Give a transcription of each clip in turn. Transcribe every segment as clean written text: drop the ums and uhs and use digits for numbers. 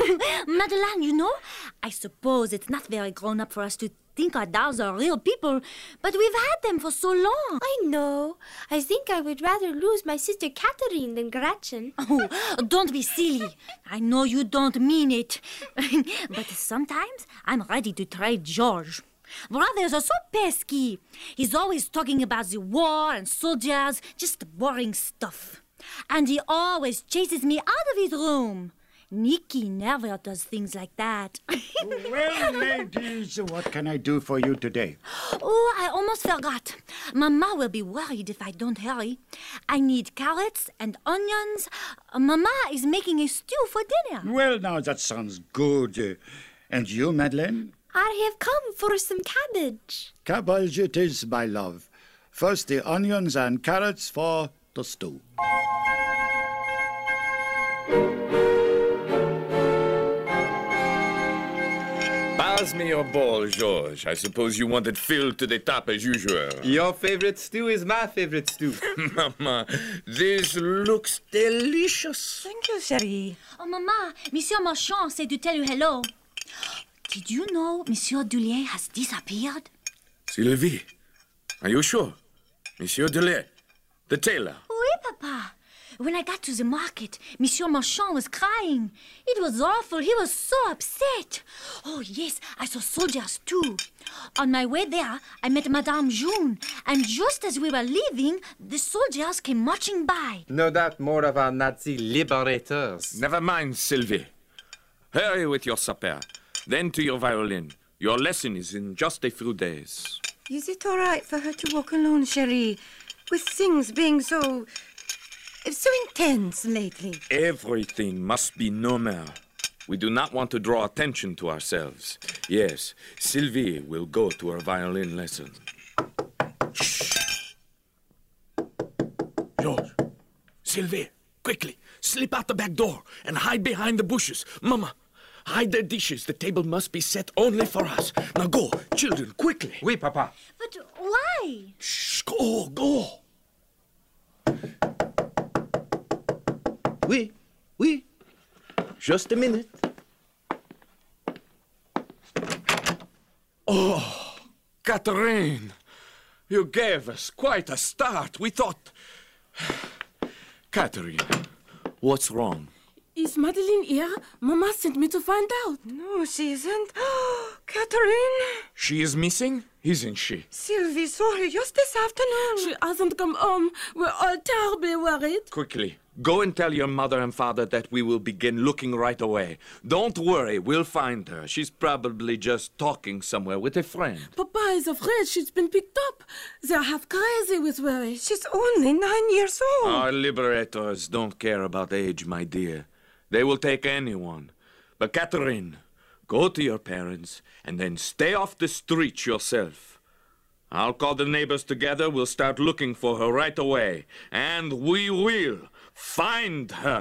Madeleine, you know, I suppose it's not very grown-up for us to think our dolls are real people, but we've had them for so long. I know. I think I would rather lose my sister Catherine than Gretchen. Oh, don't be silly. I know you don't mean it. But sometimes I'm ready to trade George. Brothers are so pesky. He's always talking about the war and soldiers, just boring stuff. And he always chases me out of his room. Nicky never does things like that. Well, ladies, what can I do for you today? Oh, I almost forgot. Mama will be worried if I don't hurry. I need carrots and onions. Mama is making a stew for dinner. Well, now, that sounds good. And you, Madeleine? I have come for some cabbage. Cabbage it is, my love. First the onions and carrots for the stew. Pass me your bowl, George. I suppose you want it filled to the top as usual. Your favorite stew is my favorite stew. Mama, this looks delicious. Thank you, chérie. Oh, Mama, Monsieur Marchand said to tell you hello. Did you know Monsieur Dullier has disappeared? Sylvie, are you sure? Monsieur Delay, the tailor. Oui, Papa. When I got to the market, Monsieur Marchand was crying. It was awful. He was so upset. Oh, yes, I saw soldiers too. On my way there, I met Madame June, and just as we were leaving, the soldiers came marching by. No doubt more of our Nazi liberators. Never mind, Sylvie. Hurry with your supper. Then to your violin. Your lesson is in just a few days. Is it all right for her to walk alone, chérie, with things being so intense lately? Everything must be normal. We do not want to draw attention to ourselves. Yes, Sylvie will go to her violin lesson. Shh. George, Sylvie, quickly, slip out the back door and hide behind the bushes. Mama, hide the dishes. The table must be set only for us. Now go, children, quickly. Oui, Papa. But why? Shh, go. Oui. Just a minute. Oh, Catherine, you gave us quite a start. We thought... Catherine, what's wrong? Is Madeleine here? Mama sent me to find out. No, she isn't. Catherine! She is missing, isn't she? Sylvie saw her just this afternoon. She hasn't come home. We're all terribly worried. Quickly, go and tell your mother and father that we will begin looking right away. Don't worry, we'll find her. She's probably just talking somewhere with a friend. Papa is afraid she's been picked up. They're half crazy with worry. She's only 9 years old. Our liberators don't care about age, my dear. They will take anyone. But Catherine, go to your parents and then stay off the street yourself. I'll call the neighbors together. We'll start looking for her right away. And we will find her.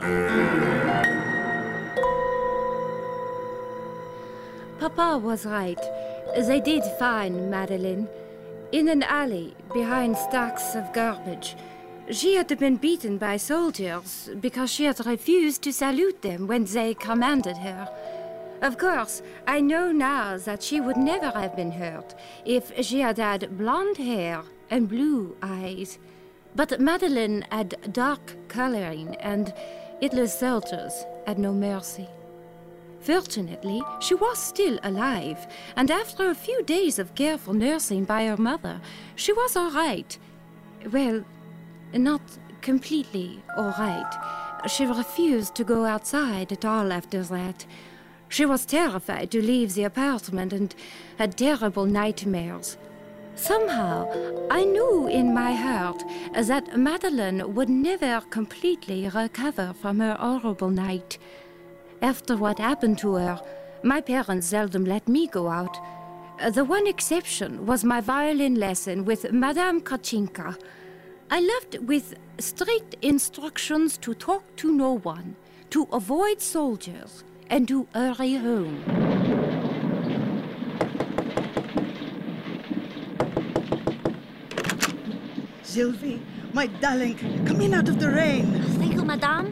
Papa was right. They did find Madeleine in an alley behind stacks of garbage. She had been beaten by soldiers because she had refused to salute them when they commanded her. Of course, I know now that she would never have been hurt if she had had blonde hair and blue eyes. But Madeleine had dark coloring, and Hitler's soldiers had no mercy. Fortunately, she was still alive, and after a few days of careful nursing by her mother, she was all right. Well, not completely all right. She refused to go outside at all after that. She was terrified to leave the apartment and had terrible nightmares. Somehow, I knew in my heart that Madeleine would never completely recover from her horrible night. After what happened to her, my parents seldom let me go out. The one exception was my violin lesson with Madame Kachinka. I left with strict instructions to talk to no one, to avoid soldiers, and to hurry home. Sylvie, my darling, come in out of the rain. Thank you, Madame.